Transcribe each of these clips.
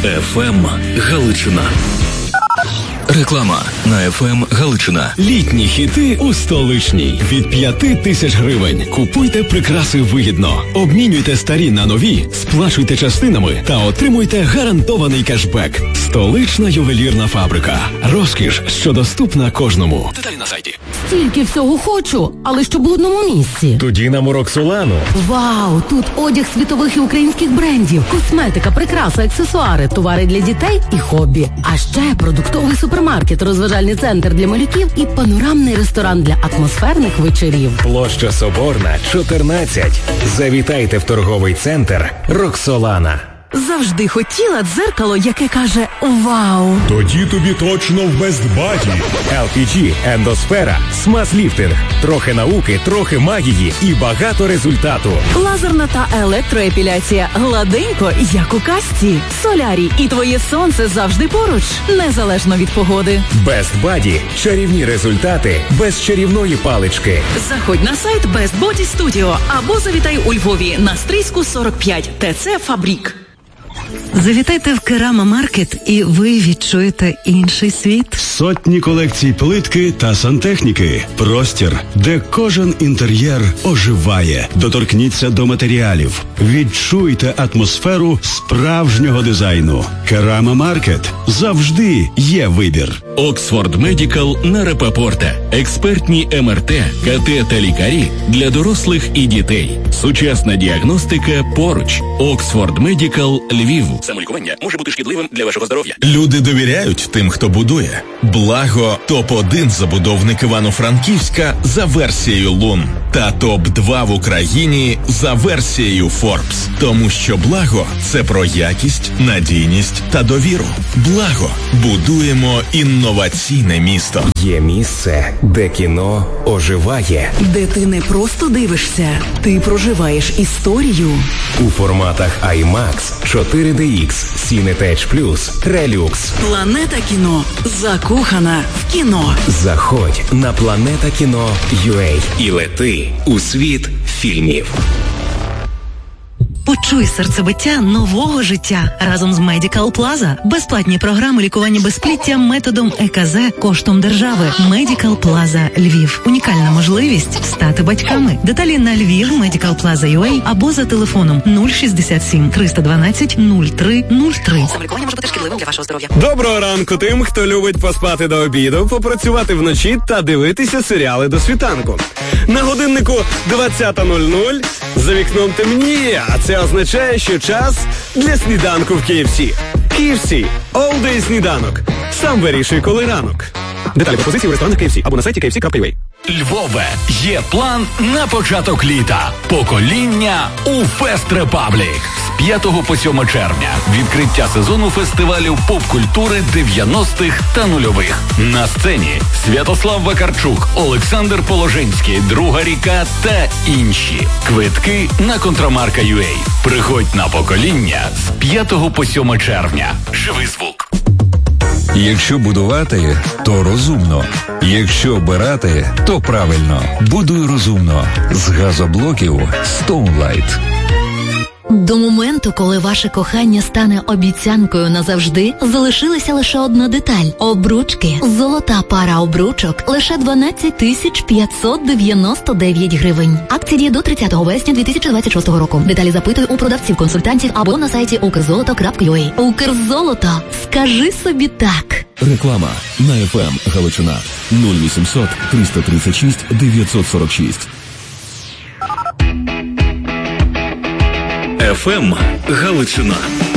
ФМ Галичина. Реклама на ФМ Галичина. Літні хіти у столичній. Від 5000 гривень. Купуйте прикраси вигідно. Обмінюйте старі на нові, сплачуйте частинами та отримуйте гарантований кешбек. Столична ювелірна фабрика. Розкіш, що доступна кожному. Деталі на сайті. Стільки всього хочу, але щоб в одному місці. Тоді нам у Роксолану. Вау, тут одяг світових і українських брендів, косметика, прикраси, аксесуари, товари для дітей і хобі. А ще продуктовий супермаркет, розважальний центр для малюків і панорамний ресторан для атмосферних вечорів. Площа Соборна, 14. Завітайте в торговий центр Роксолана. Завжди хотіла дзеркало, яке каже «Вау». Тоді тобі точно в Best Buddy. LPG, ендосфера, смаз-ліфтинг. Трохи науки, трохи магії і багато результату. Лазерна та електроепіляція. Гладенько, як у казці. Солярій і твоє сонце завжди поруч, незалежно від погоди. Best Buddy. Чарівні результати без чарівної палички. Заходь на сайт Best Body Studio або завітай у Львові на Стрийську 45. ТЦ «Фабрік». Завітайте в Керама Маркет і ви відчуєте інший світ. Сотні колекцій плитки та сантехніки. Простір, де кожен інтер'єр оживає. Доторкніться до матеріалів. Відчуйте атмосферу справжнього дизайну. Керама Маркет. Завжди є вибір. Оксфорд Медикал на Рапопорта. Експертні МРТ, КТ та лікарі для дорослих і дітей. Сучасна діагностика поруч. Оксфорд Медикал Львів. Самолікування може бути шкідливим для вашого здоров'я. Люди довіряють тим, хто будує. Благо – топ-1 забудовник Івано-Франківська за версією Лун. Та топ-2 в Україні за версією Forbes. Тому що Благо – це про якість, надійність та довіру. Благо. Будуємо інноваційне місто. Є місце, де кіно оживає. Де ти не просто дивишся, ти проживаєш історію. У форматах IMAX, 4DX, Cinetage+, Relux. Планета кіно. Закохана в кіно. Заходь на planetakino.ua і лети у світ фільмів. Почуй серцебиття нового життя разом з Medical Plaza. Безплатні програми лікування безпліття методом ЕКЗ коштом держави. Medical Plaza Львів. Унікальна можливість стати батьками. Деталі на Львів, Medical Plaza UA або за телефоном 067 312 0303. Самолікування може бути шкідливим для вашого здоров'я. Доброго ранку тим, хто любить поспати до обіду, попрацювати вночі та дивитися серіали до світанку. На годиннику 20:00, за вікном темніє, а це означає, що час для сніданку в KFC. KFC. All day сніданок. Сам вирішуй, коли ранок. Деталі пропозиції в ресторанах KFC або на сайті kfc.ua. Львове, є план на початок літа. Покоління у Фест Репаблік. З 5 по 7 червня. Відкриття сезону фестивалю поп-культури 90-х та нульових. На сцені Святослав Вакарчук, Олександр Положинський, Друга ріка та інші. Квитки на Контрамарка.ua. Приходь на покоління з 5 по 7 червня. Живий звук. Якщо будувати, то розумно. Якщо обирати, то правильно. Будуй розумно. З газоблоків Stoneline. До моменту, коли ваше кохання стане обіцянкою назавжди, залишилася лише одна деталь – обручки. Золота пара обручок – лише 12 599 гривень. Акція діє до 30 вересня 2026 року. Деталі запитуй у продавців-консультантів або на сайті ukrzoloto.ua. Укрзолото. Скажи собі так. Реклама на ФМ Галичина 0800 336 946. ФМ Галичина.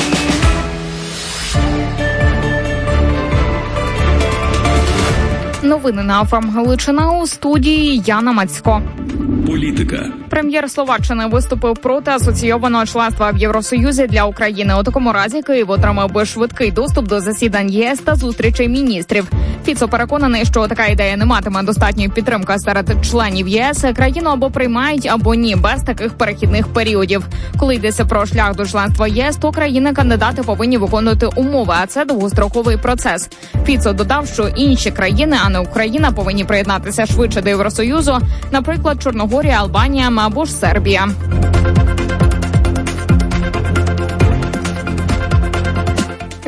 Новини на ФМ Галичина, у студії Яна Мацько. Політика. Прем'єр Словаччини виступив проти асоційованого членства в Євросоюзі для України. У такому разі Київ отримав би швидкий доступ до засідань ЄС та зустрічей міністрів. Фіцо переконаний, що така ідея не матиме достатньої підтримки серед членів єС. Країну або приймають, або ні, без таких перехідних періодів. Коли йдеться про шлях до членства ЄС, то країни-кандидати повинні виконувати умови, а це довгостроковий процес. Фіцо додав, що інші країни, а не Україна, повинні приєднатися швидше до Євросоюзу, наприклад, Чорногорія, Албанія або ж Сербія.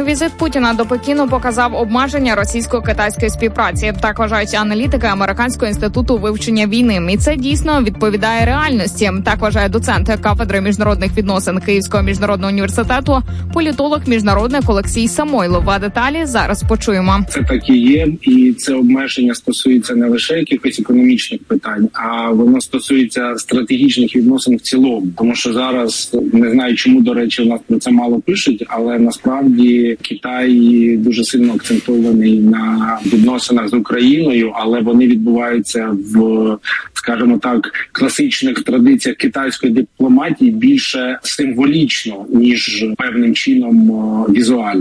Візит Путіна до Пекіну показав обмеження російсько-китайської співпраці. Так вважають аналітики Американського інституту вивчення війни. І це дійсно відповідає реальності. Так вважає доцент кафедри міжнародних відносин Київського міжнародного університету, політолог-міжнародник Олексій Самойлов. А деталі зараз почуємо. Це так і є, і це обмеження стосується не лише якихось економічних питань, а воно стосується стратегічних відносин в цілому. Тому що зараз, не знаю чому, до речі, у нас про це мало пишуть, але насправді Китай дуже сильно акцентований на відносинах з Україною, але вони відбуваються в, скажімо так, класичних традиціях китайської дипломатії більше символічно, ніж певним чином візуально.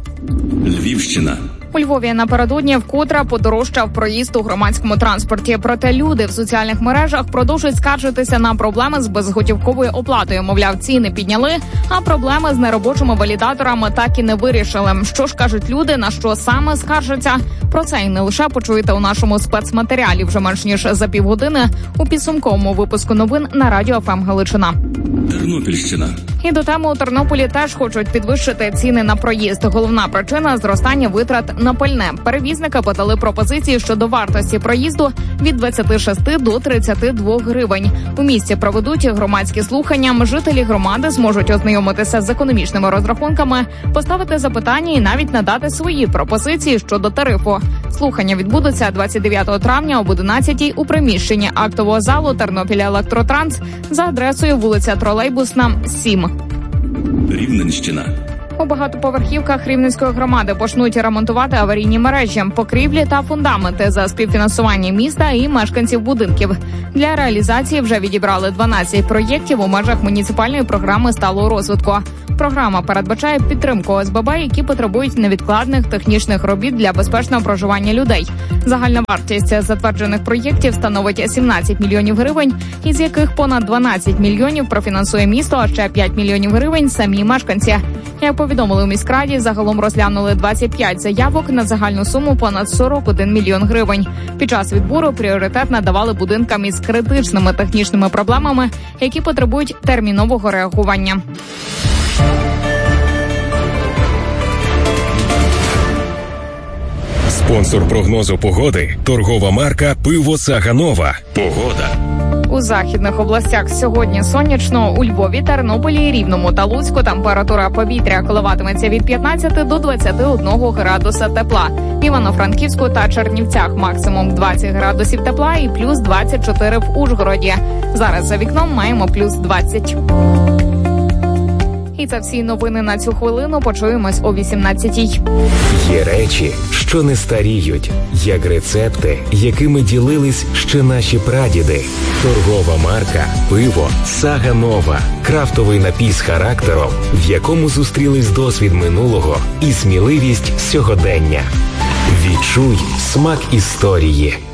Львівщина. У Львові напередодні вкотре подорожчав проїзд у громадському транспорті. Проте люди в соціальних мережах продовжують скаржитися на проблеми з безготівковою оплатою. Мовляв, ціни підняли, а проблеми з неробочими валідаторами так і не вирішили. Що ж кажуть люди, на що саме скаржаться? Про це і не лише почуєте у нашому спецматеріалі вже менш ніж за півгодини у підсумковому випуску новин на Радіо ФМ Галичина. Тернопільщина. І до теми у Тернополі теж хочуть підвищити ціни на проїзд. Головна причина – зростання витрат на пальне. Перевізники подали пропозиції щодо вартості проїзду від 26 до 32 гривень. У місті проведуть громадські слухання. Жителі громади зможуть ознайомитися з економічними розрахунками, поставити запитання і навіть надати свої пропозиції щодо тарифу. Слухання відбудуться 29 травня об 11-й у приміщенні актового залу Тернопіль Електротранс за адресою вулиця Тролейбусна, 7. Рівненщина. У багатоповерхівках Рівненської громади почнуть ремонтувати аварійні мережі, покрівлі та фундаменти за співфінансування міста і мешканців будинків. Для реалізації вже відібрали 12 проєктів у межах муніципальної програми сталого розвитку. Програма передбачає підтримку ОСББ, які потребують невідкладних технічних робіт для безпечного проживання людей. Загальна вартість затверджених проєктів становить 17 мільйонів гривень, із яких понад 12 мільйонів профінансує місто, а ще 5 мільйонів гривень – самі мешканці. Як повідомили у міськраді, загалом розглянули 25 заявок на загальну суму понад 41 мільйон гривень. Під час відбору пріоритет надавали будинкам із критичними технічними проблемами, які потребують термінового реагування. Спонсор прогнозу погоди – торгова марка «Пиво Саганова». Погода. У західних областях сьогодні сонячно, у Львові, Тернополі, Рівному та Луцьку температура повітря коливатиметься від 15 до 21 градуса тепла. В Івано-Франківську та Чернівцях максимум 20 градусів тепла і плюс 24 в Ужгороді. Зараз за вікном маємо плюс 20. І це всі новини на цю хвилину. Почуємось о 18-й. Є речі, що не старіють, як рецепти, якими ділились ще наші прадіди. Торгова марка «Пиво Саганова». Крафтовий напій з характером, в якому зустрілись досвід минулого і сміливість сьогодення. Відчуй смак історії.